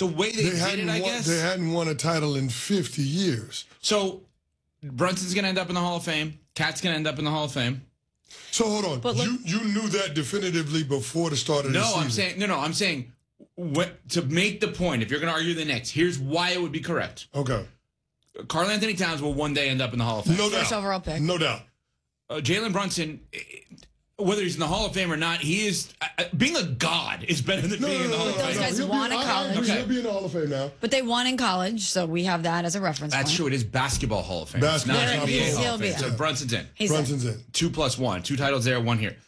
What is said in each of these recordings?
the way they did it, I guess. They hadn't won a title in 50 years. So Brunson's going to end up in the Hall of Fame. Cat's going to end up in the Hall of Fame. So hold on. But you knew that definitively before the start of the season. I'm saying to make the point, if you're going to argue the Knicks, here's why it would be correct. Okay. Karl Anthony Towns will one day end up in the Hall of Fame. No doubt. First overall pick. No doubt. Jalen Brunson, whether he's in the Hall of Fame or not, he is being a god is better than being in the Hall of Fame. Those guys won in college. He'll be in the Hall of Fame now. But they won in college, so we have that as a reference That's point. true. It is Basketball Hall of Fame. Basketball. It's not NBA Hall of Fame. in. So Brunson's in. Brunson's in. 2 + 1. 2 titles there, 1 here.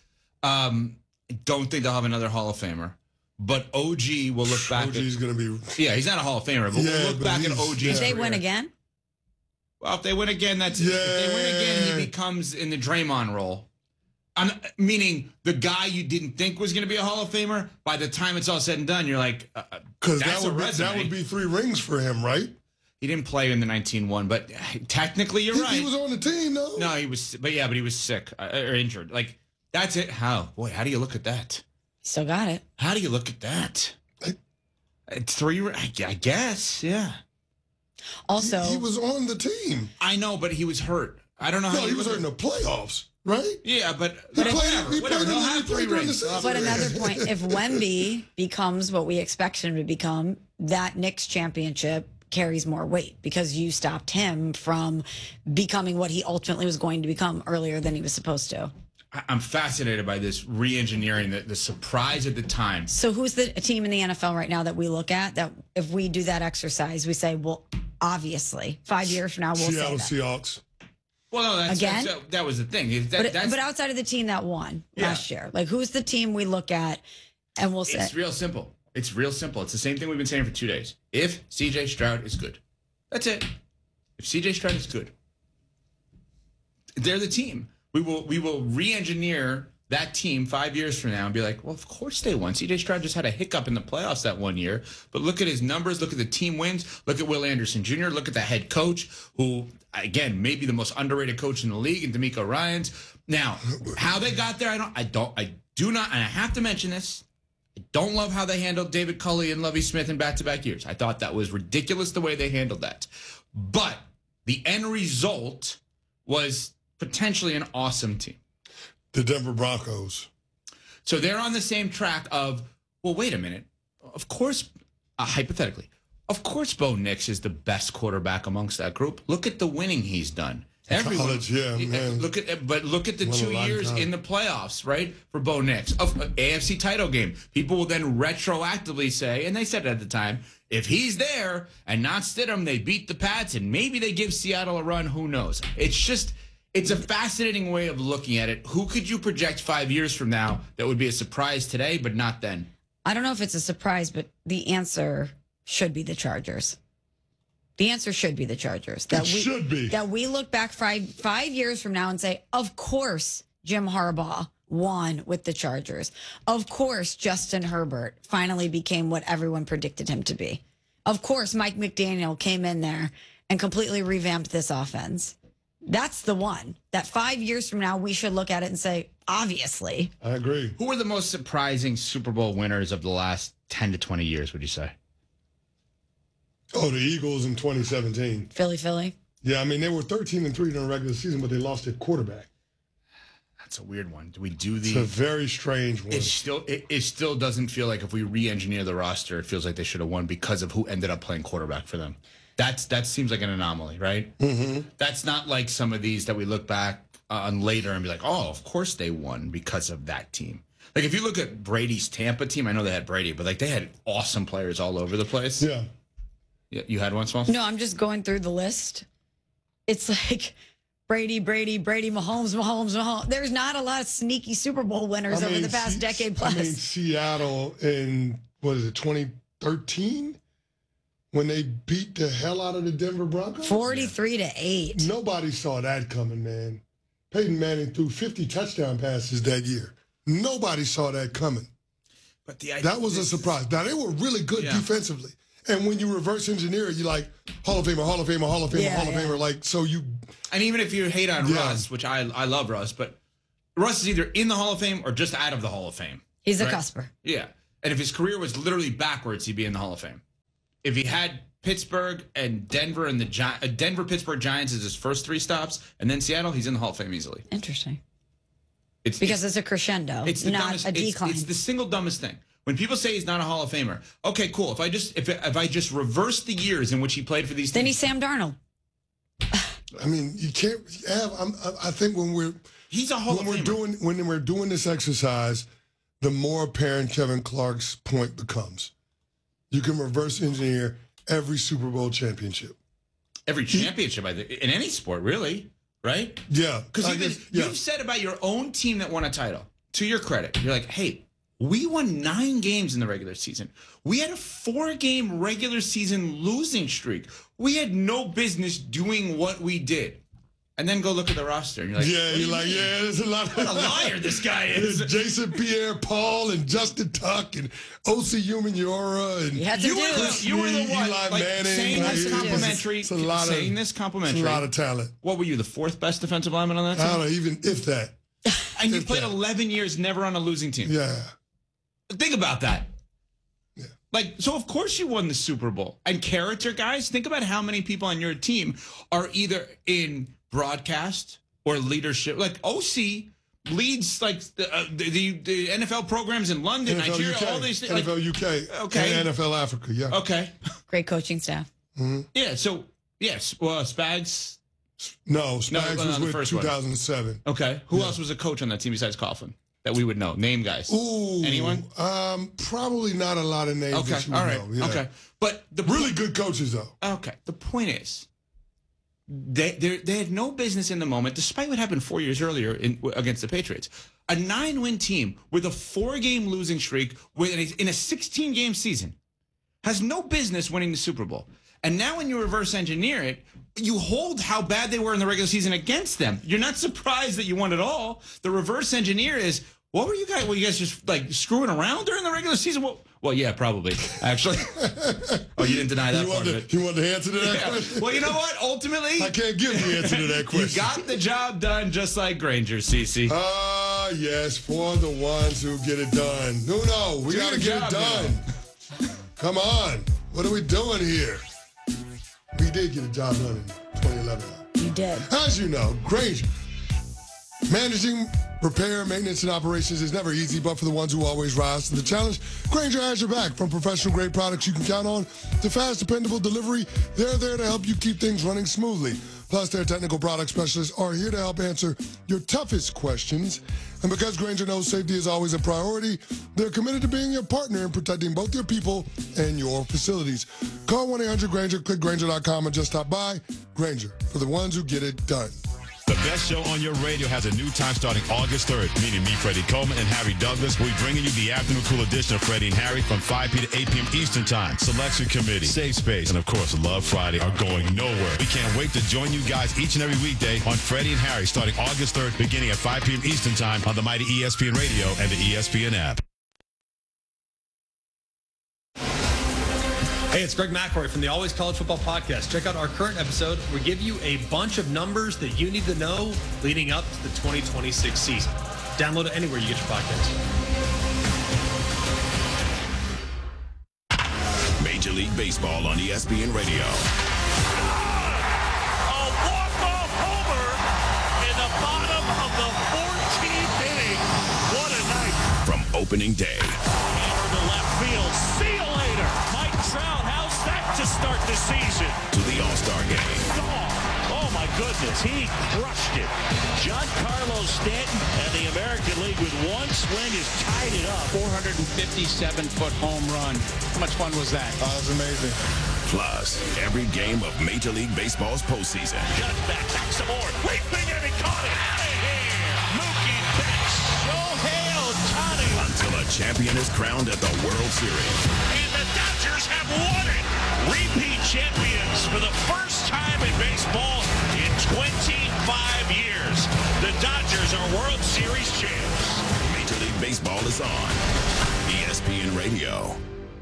Don't think they'll have another Hall of Famer. But OG will look back. OG's going to be... Yeah, he's not a Hall of Famer, but we'll look back at OG. If they win again? Well, if they win again, that's it. If they win again, he becomes in the Draymond role. Meaning the guy you didn't think was going to be a Hall of Famer, by the time it's all said and done, you're like, because that would be 3 rings for him, right? He didn't play in the 19-1, but technically you're right. He was on the team, though. No, he was, but he was sick or injured. Like, that's it. How do you look at that? Still got it. How do you look at that? It's 3, I guess, yeah. Also, he was on the team. I know, but he was hurt. I don't know how he was hurt in the playoffs, right? Yeah, but whatever. He'll have 3 rings. But another point, if Wemby becomes what we expect him to become, that Knicks championship carries more weight because you stopped him from becoming what he ultimately was going to become earlier than he was supposed to. I'm fascinated by this re-engineering, the surprise at the time. So who's the team in the NFL right now that we look at that if we do that exercise, we say, well, obviously, 5 years from now, we'll Seattle say that. Seahawks. Well, no, that was the thing. But outside of the team that won last year, like who's the team we look at and we'll say? It's real simple. It's the same thing we've been saying for 2 days. If C.J. Stroud is good. That's it. If C.J. Stroud is good. They're the team. We will re-engineer that team 5 years from now and be like, well, of course they won. C.J. Stroud just had a hiccup in the playoffs that 1 year. But look at his numbers. Look at the team wins. Look at Will Anderson Jr. Look at the head coach who, again, may be the most underrated coach in the league, and D'Amico Ryans. Now, how they got there, I do not, and I have to mention this, I don't love how they handled David Culley and Lovie Smith in back-to-back years. I thought that was ridiculous the way they handled that. But the end result was potentially an awesome team. The Denver Broncos. So they're on the same track of, well, wait a minute. Of course, hypothetically, of course Bo Nix is the best quarterback amongst that group. Look at the winning he's done. College, man. Look at the 2 years in the playoffs, right? For Bo Nix. AFC title game. People will then retroactively say, and they said it at the time, if he's there and not Stidham, they beat the Pats and maybe they give Seattle a run. Who knows? It's a fascinating way of looking at it. Who could you project 5 years from now that would be a surprise today, but not then? I don't know if it's a surprise, but the answer should be the Chargers. The answer should be the Chargers. Should be. That we look back 5 years from now and say, of course, Jim Harbaugh won with the Chargers. Of course, Justin Herbert finally became what everyone predicted him to be. Of course, Mike McDaniel came in there and completely revamped this offense. That's the one that 5 years from now, we should look at it and say, obviously. I agree. Who are the most surprising Super Bowl winners of the last 10 to 20 years, would you say? Oh, the Eagles in 2017. Philly. Yeah, I mean, they were 13-3 during the regular season, but they lost their quarterback. That's a weird one. Do we do the... It's a very strange one. It still doesn't feel like if we re-engineer the roster, it feels like they should have won because of who ended up playing quarterback for them. That seems like an anomaly, right? Mm-hmm. That's not like some of these that we look back on later and be like, oh, of course they won because of that team. Like if you look at Brady's Tampa team, I know they had Brady, but like they had awesome players all over the place. Yeah. You had one, Smalls? No, I'm just going through the list. It's like Brady, Mahomes. There's not a lot of sneaky Super Bowl winners over the past decade plus. I mean, Seattle in, 2013? When they beat the hell out of the Denver Broncos? 43-8. Nobody saw that coming, man. Peyton Manning threw 50 touchdown passes that year. Nobody saw that coming. But that was a surprise. Now, they were really good defensively. And when you reverse engineer it, you're like, Hall of Famer, Hall of Famer, Hall of Famer, Hall of Famer. Like, so you... And even if you hate on Russ, which I love Russ, but Russ is either in the Hall of Fame or just out of the Hall of Fame. He's a cusper. Yeah. And if his career was literally backwards, he'd be in the Hall of Fame. if he had Pittsburgh and Denver and the Denver, Pittsburgh Giants as his first 3 stops, and then Seattle, he's in the Hall of Fame easily. Interesting. Because it's a crescendo, it's not a decline. It's the single dumbest thing. When people say he's not a Hall of Famer, okay, cool. If I just reverse the years in which he played for these teams, then he's Sam Darnold. I mean, you can't have. I think he's a Hall of Famer. When we're doing this exercise, the more apparent Kevin Clark's point becomes. You can reverse engineer every Super Bowl championship. Every championship, in any sport, really, right? Yeah. Because you've said about your own team that won a title, to your credit, you're like, hey, we won 9 games in the regular season. We had a 4-game regular season losing streak. We had no business doing what we did. And then go look at the roster, and you're like, there's a lot. What a liar this guy is. Jason Pierre-Paul and Justin Tuck and O.C. Umenyiora and you were the one Eli Manning. Saying this complimentary. It's a lot of talent. What were you, the 4th best defensive lineman on that team? I don't know, even if that. And you played 11 years, never on a losing team. Yeah. Think about that. Yeah. So of course you won the Super Bowl. And character guys, think about how many people on your team are either broadcast or leadership. Like OC leads the NFL programs in London, NFL Nigeria, UK, all these things. NFL UK, okay, and NFL Africa, yeah. Okay, great coaching staff. Mm-hmm. Yeah. So yes, Spags. No, Spags was with 2007. One. Okay, who else was a coach on that team besides Coughlin that we would know? Name guys. Ooh, anyone? Probably not a lot of names. Okay, all right. Know. Yeah. Okay, but really good coaches though. Okay, the point is. They had no business in the moment, despite what happened 4 years earlier against the Patriots. A 9-win team with a 4-game losing streak in a 16-game season has no business winning the Super Bowl. And now when you reverse engineer it, you hold how bad they were in the regular season against them. You're not surprised that you won it all. The reverse engineer is, what were you guys? Were you guys just screwing around during the regular season? Well, yeah, probably, actually. Oh, you didn't deny that part of it. You want the answer to that question? Well, you know what? Ultimately, I can't give the answer to that question. You got the job done just like Granger, CC. Yes, for the ones who get it done. No, we got to get it done. Come on. What are we doing here? We did get a job done in 2011. You did. As you know, Granger. Managing repair, maintenance, and operations is never easy, but for the ones who always rise to the challenge, Granger has your back. From professional-grade products you can count on to fast, dependable delivery, they're there to help you keep things running smoothly. Plus, their technical product specialists are here to help answer your toughest questions. And because Granger knows safety is always a priority, they're committed to being your partner in protecting both your people and your facilities. Call 1-800-GRANGER, click Granger.com, and just stop by. Granger, for the ones who get it done. The best show on your radio has a new time starting August 3rd. Meaning me, Freddie Coleman, and Harry Douglas. We'll be bringing you the afternoon cool edition of Freddie and Harry from 5 p. to 8 p.m. Eastern Time. Selection Committee, Safe Space, and of course, Love Friday are going nowhere. We can't wait to join you guys each and every weekday on Freddie and Harry starting August 3rd, beginning at 5 p.m. Eastern Time on the mighty ESPN Radio and the ESPN app. Hey, it's Greg McElroy from the Always College Football Podcast. Check out our current episode. We give you a bunch of numbers that you need to know leading up to the 2026 season. Download it anywhere you get your podcast. Major League Baseball on ESPN Radio. A walk-off homer in the bottom of the 14th inning. What a night. From opening day. Hammer to left field. See you later. Mike Trout, how's that to start the season? To the All-Star Game. Oh my goodness, he crushed it. Giancarlo Stanton and the American League with one swing has tied it up. 457-foot home run. How much fun was that? Oh, that's amazing. Plus, every game of Major League Baseball's postseason. Got back some more. Leaping and he caught it. Out of here. Mookie Betts. Shohei Ohtani. Until a champion is crowned at the World Series. And the Dodgers have won it. Repeat champions for the first time in baseball in 25 years. The Dodgers are World Series champs. Major League Baseball is on ESPN Radio.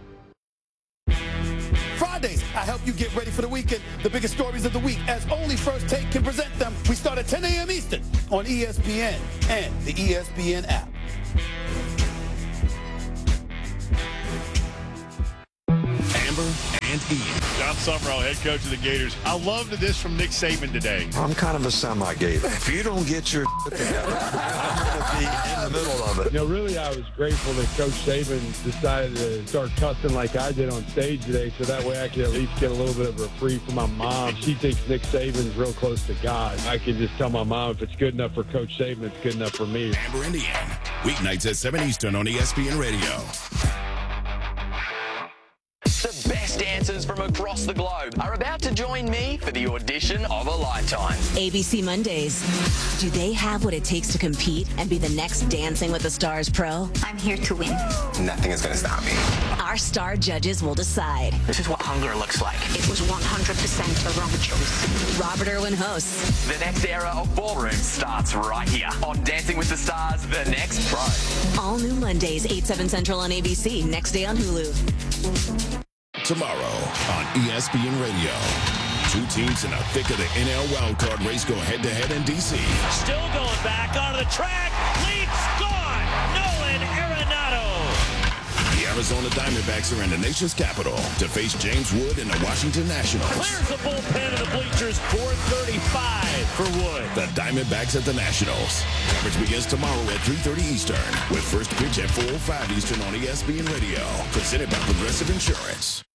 Fridays, I help you get ready for the weekend. The biggest stories of the week, as only First Take can present them. We start at 10 a.m. Eastern on ESPN and the ESPN app. Amber and Ian. John Summerall, head coach of the Gators. I loved this from Nick Saban today. I'm kind of a semi-Gator. If you don't get your together, I'm going to be in the middle of it. You know, really, I was grateful that Coach Saban decided to start cussing like I did on stage today, so that way I could at least get a little bit of a reprieve from my mom. She thinks Nick Saban's real close to God. I can just tell my mom if it's good enough for Coach Saban, it's good enough for me. Amber and Ian, weeknights at 7 Eastern on ESPN Radio. The best dancers from across the globe are about to join me for the audition of a lifetime. ABC Mondays. Do they have what it takes to compete and be the next Dancing with the Stars pro? I'm here to win. Nothing is going to stop me. Our star judges will decide. This is what hunger looks like. It was 100% the wrong choice. Robert Irwin hosts. The next era of ballroom starts right here on Dancing with the Stars, The Next Pro. All new Mondays, 8, 7 Central on ABC. Next day on Hulu. Tomorrow on ESPN Radio. Two teams in the thick of the NL wildcard race go head-to-head in D.C. Still going back onto the track. Leaps gone. Nolan Arenado. The Arizona Diamondbacks are in the nation's capital to face James Wood and the Washington Nationals. Clears the bullpen of the bleachers. 4:35 for Wood. The Diamondbacks at the Nationals. Coverage begins tomorrow at 3:30 Eastern with first pitch at 4:05 Eastern on ESPN Radio. Presented by Progressive Insurance.